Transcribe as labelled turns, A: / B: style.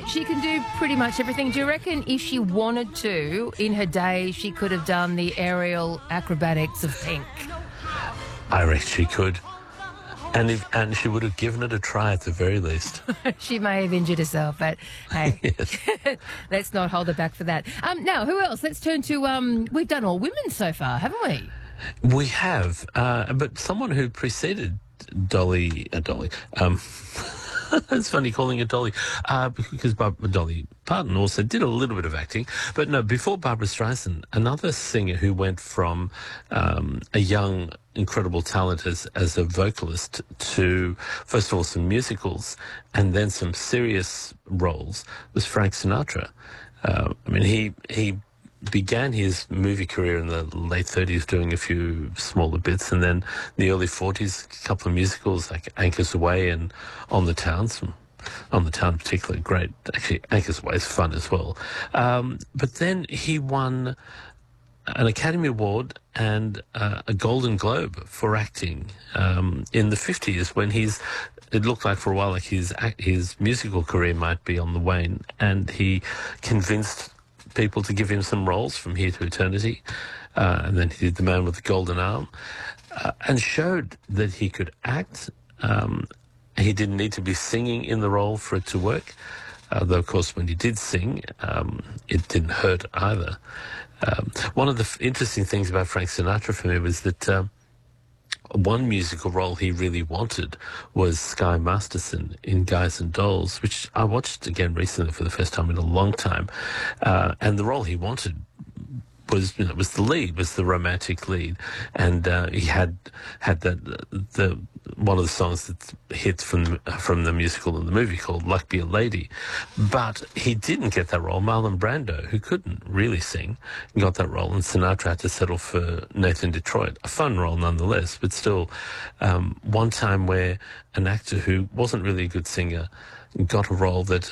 A: she can do pretty much everything. Do you reckon if she wanted to, in her day, she could have done the aerial acrobatics of Pink?
B: I reckon she could. And she would have given it a try at the very least.
A: She may have injured herself, but hey,
B: Yes.
A: let's not hold her back for that. Now, who else? Let's turn to, we've done all women so far, haven't we?
B: We have, but someone who preceded Dolly. It's funny calling her Dolly, because Dolly Parton also did a little bit of acting. But no, before Barbra Streisand, another singer who went from a young, incredible talent as a vocalist to, first of all, some musicals and then some serious roles was Frank Sinatra. He began his movie career in the late 30s doing a few smaller bits, and then in the early 40s, a couple of musicals like Anchors Away and On the Town. On the Town particularly great. Actually, Anchors Away is fun as well. But then he won an Academy Award and a Golden Globe for acting in the 50s when it looked like for a while like his musical career might be on the wane, and he convinced people to give him some roles from here to eternity, and then he did The Man with the Golden Arm, and showed that he could act. He didn't need to be singing in the role for it to work, though of course when he did sing, it didn't hurt either. One of the interesting things about Frank Sinatra for me was that one musical role he really wanted was Sky Masterson in Guys and Dolls, which I watched again recently for the first time in a long time. And the role he wanted was the lead, was the romantic lead, and he had the one of the songs that hits from the musical and the movie called "Luck Be a Lady," but he didn't get that role. Marlon Brando, who couldn't really sing, got that role, and Sinatra had to settle for Nathan Detroit. A fun role nonetheless, but still, one time where an actor who wasn't really a good singer got a role that